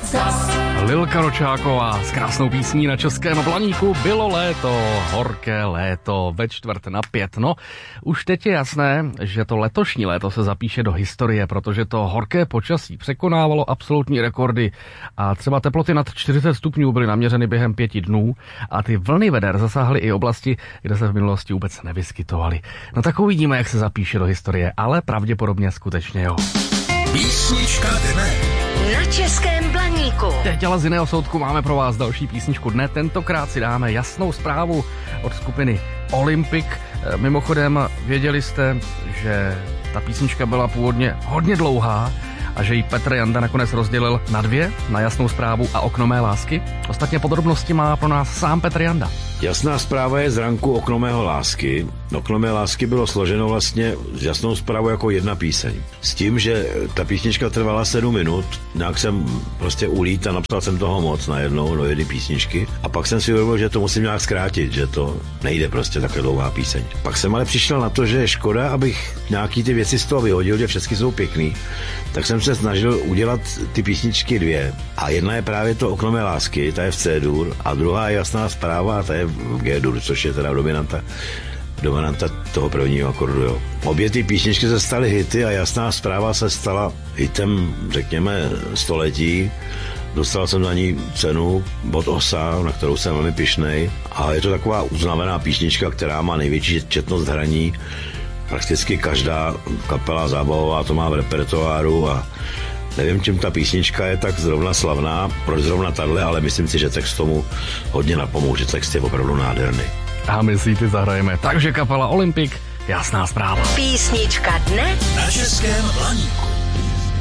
Lilka Ročáková s krásnou písní na Českém Blaníku. Bylo léto, horké léto, ve 4:45. No, už teď je jasné, že to letošní léto se zapíše do historie, protože to horké počasí překonávalo absolutní rekordy a třeba teploty nad 40 stupňů byly naměřeny během 5 dnů a ty vlny veder zasáhly i oblasti, kde se v minulosti vůbec nevyskytovaly. No tak uvidíme, jak se zapíše do historie, ale pravděpodobně skutečně jo. Písnička dne. Na Českém Blaníku. Teď ale z jiného soudku máme pro vás další písničku dne. Tentokrát si dáme jasnou zprávu od skupiny Olympic. Mimochodem, věděli jste, že ta písnička byla původně hodně dlouhá a že ji Petr Janda nakonec rozdělil na 2, na Jasnou zprávu a Okno mé lásky. Ostatně podrobnosti má pro nás sám Petr Janda. Jasná zpráva je z ranku Okno mého lásky. Okno mé lásky bylo složeno vlastně s Jasnou zprávou jako jedna píseň. S tím, že ta písnička trvala 7 minut, nějak jsem prostě ulít a napsal jsem toho moc najednou do jedné písničky a pak jsem si uvědomil, že to musím nějak zkrátit, že to nejde prostě takhle dlouhá píseň. Pak jsem ale přišel na to, že je škoda, abych nějaký ty věci z toho vyhodil, že všechny jsou pěkný, tak jsem se snažil udělat ty písničky 2 a jedna je právě to Okno mé lásky, ta je v C-dur a druhá je Jasná zpráva a ta je v G-dur, což je teda dominanta toho prvního akordu. Jo. Obě ty písničky se staly hity a Jasná zpráva se stala hitem, řekněme, století. Dostal jsem za ní cenu od OSA, na kterou jsem velmi pyšnej. A je to taková uznavená písnička, která má největší četnost hraní. Prakticky každá kapela zábavová to má v repertoáru a nevím, čím ta písnička je tak zrovna slavná, proč zrovna tahle, ale myslím si, že text tomu hodně napomůže. Text je opravdu nádherný. A my si ty zahrajeme. Takže kapela Olympic, Jasná zpráva. Písnička dne Na Českém Blaníku.